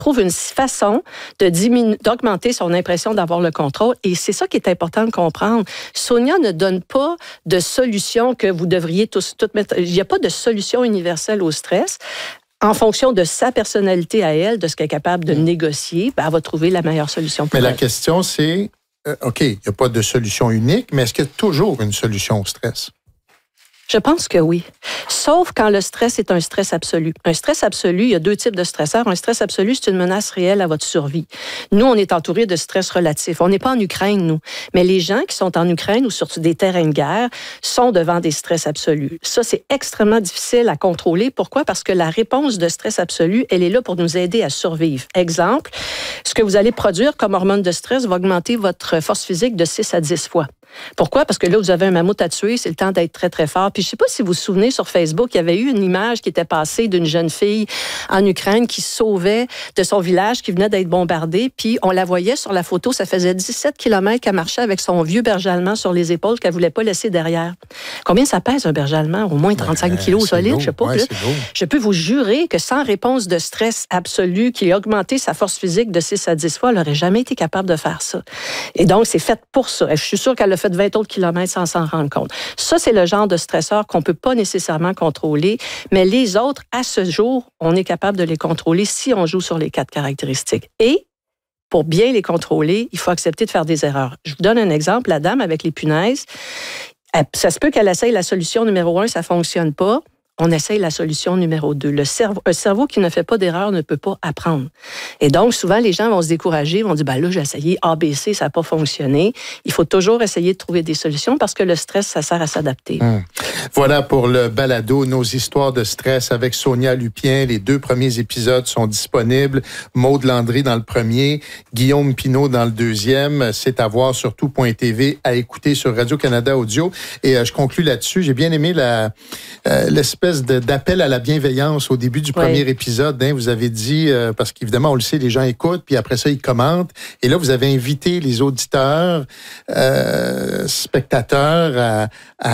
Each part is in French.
trouve une façon d'augmenter son impression d'avoir le contrôle. Et c'est ça qui est important de comprendre. Sonia ne donne pas de solution que vous devriez tous mettre. Il n'y a pas de solution universelle au stress. En fonction de sa personnalité à elle, de ce qu'elle est capable de négocier, elle va trouver la meilleure solution pour elle. Mais la question, c'est, OK, il n'y a pas de solution unique, mais est-ce qu'il y a toujours une solution au stress? Je pense que oui. Sauf quand le stress est un stress absolu. Un stress absolu, il y a deux types de stresseurs. Un stress absolu, c'est une menace réelle à votre survie. Nous, on est entourés de stress relatif. On n'est pas en Ukraine, nous. Mais les gens qui sont en Ukraine ou sur des terrains de guerre sont devant des stress absolus. Ça, c'est extrêmement difficile à contrôler. Pourquoi? Parce que la réponse de stress absolu, elle est là pour nous aider à survivre. Exemple, ce que vous allez produire comme hormone de stress va augmenter votre force physique de 6 à 10 fois. Pourquoi? Parce que là, vous avez un mammouth à tuer, c'est le temps d'être très, très fort. Puis je ne sais pas si vous vous souvenez, sur Facebook, il y avait eu une image qui était passée d'une jeune fille en Ukraine qui se sauvait de son village, qui venait d'être bombardé. Puis on la voyait sur la photo, ça faisait 17 km qu'elle marchait avec son vieux berger allemand sur les épaules qu'elle ne voulait pas laisser derrière. Combien ça pèse, un berger allemand? Au moins 35 kilos solide, je ne sais pas. Ouais, je peux vous jurer que sans réponse de stress absolu qui a augmenté sa force physique de 6 à 10 fois, elle n'aurait jamais été capable de faire ça. Et donc, c'est fait pour ça. Je suis sûre qu'elle a fait 20 autres kilomètres sans s'en rendre compte. Ça, c'est le genre de stresseur qu'on ne peut pas nécessairement contrôler, mais les autres, à ce jour, on est capable de les contrôler si on joue sur les 4 caractéristiques. Et pour bien les contrôler, il faut accepter de faire des erreurs. Je vous donne un exemple. La dame avec les punaises, ça se peut qu'elle essaye la solution numéro 1, ça ne fonctionne pas. On essaye la solution numéro 2. Un cerveau qui ne fait pas d'erreur ne peut pas apprendre. Et donc, souvent, les gens vont se décourager, vont dire, là, j'ai essayé ABC, ça n'a pas fonctionné. Il faut toujours essayer de trouver des solutions parce que le stress, ça sert à s'adapter. Voilà pour le balado, nos histoires de stress avec Sonia Lupien. Les 2 premiers épisodes sont disponibles. Maude Landry dans le premier, Guillaume Pinault dans le deuxième. C'est à voir sur tout.tv, à écouter sur Radio-Canada Audio. Et je conclus là-dessus. J'ai bien aimé l'espèce d'appel à la bienveillance au début du premier épisode. Vous avez dit, parce qu'évidemment, on le sait, les gens écoutent, puis après ça, ils commentent. Et là, vous avez invité les auditeurs, spectateurs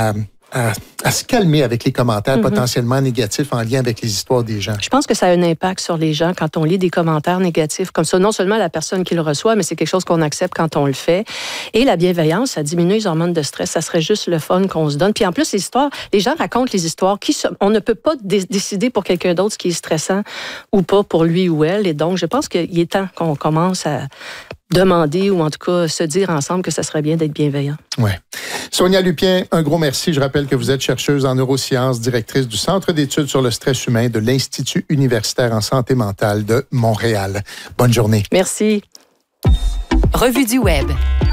à se calmer avec les commentaires potentiellement négatifs en lien avec les histoires des gens. Je pense que ça a un impact sur les gens quand on lit des commentaires négatifs comme ça. Non seulement la personne qui le reçoit, mais c'est quelque chose qu'on accepte quand on le fait. Et la bienveillance, ça diminue les hormones de stress. Ça serait juste le fun qu'on se donne. Puis en plus, les gens racontent les histoires. On ne peut pas décider pour quelqu'un d'autre ce qui est stressant ou pas pour lui ou elle. Et donc, je pense qu'il est temps qu'on commence à demander ou en tout cas se dire ensemble que ça serait bien d'être bienveillant. Oui. Sonia Lupien, un gros merci. Je rappelle que vous êtes chercheuse en neurosciences, directrice du Centre d'études sur le stress humain de l'Institut universitaire en santé mentale de Montréal. Bonne journée. Merci. Revue du Web.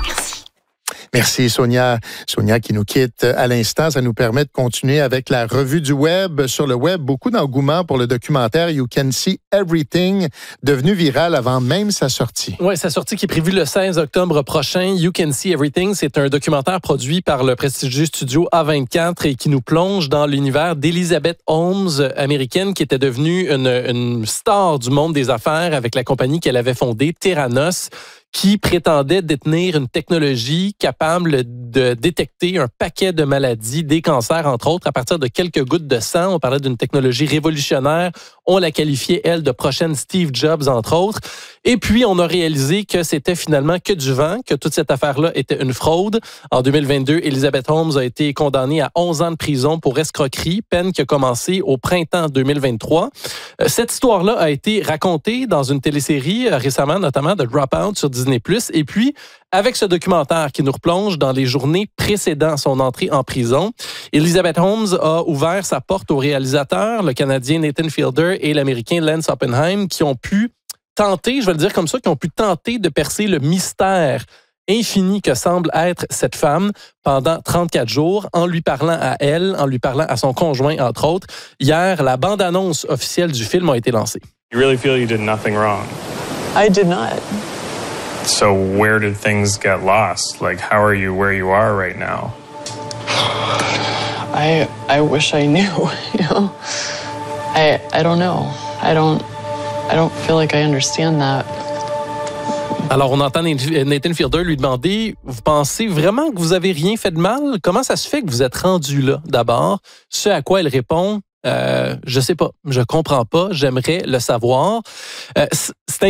Merci Sonia. Sonia qui nous quitte à l'instant. Ça nous permet de continuer avec la revue du Web. Sur le Web, beaucoup d'engouement pour le documentaire You Can See Everything, devenu viral avant même sa sortie. Oui, sa sortie qui est prévue le 16 octobre prochain. You Can See Everything, c'est un documentaire produit par le prestigieux studio A24 et qui nous plonge dans l'univers d'Elizabeth Holmes, américaine, qui était devenue une star du monde des affaires avec la compagnie qu'elle avait fondée, Theranos, qui prétendait détenir une technologie capable de détecter un paquet de maladies, des cancers, entre autres, à partir de quelques gouttes de sang. On parlait d'une technologie révolutionnaire. On la qualifiait, elle, de prochaine Steve Jobs, entre autres. Et puis, on a réalisé que c'était finalement que du vent, que toute cette affaire-là était une fraude. En 2022, Elizabeth Holmes a été condamnée à 11 ans de prison pour escroquerie, peine qui a commencé au printemps 2023. Cette histoire-là a été racontée dans une télésérie récemment, notamment de Dropout sur Disney+. Et puis, avec ce documentaire qui nous replonge dans les journées précédant son entrée en prison, Elizabeth Holmes a ouvert sa porte aux réalisateurs, le Canadien Nathan Fielder et l'Américain Lance Oppenheim, qui ont pu tenter, je vais le dire comme ça, qui ont pu tenter de percer le mystère infini que semble être cette femme pendant 34 jours, en lui parlant à elle, en lui parlant à son conjoint, entre autres. Hier, la bande-annonce officielle du film a été lancée. You really feel you did nothing wrong? I did not. So where did things get lost? Like, how are you where you are right now? I wish I knew, you know? I don't know. I don't feel like I understand that. Alors, on entend Nathan Fielder lui demander, vous pensez vraiment que vous avez rien fait de mal? Comment ça se fait que vous êtes rendu là, d'abord? Ce à quoi elle répond, je sais pas, je comprends pas, j'aimerais le savoir. C'est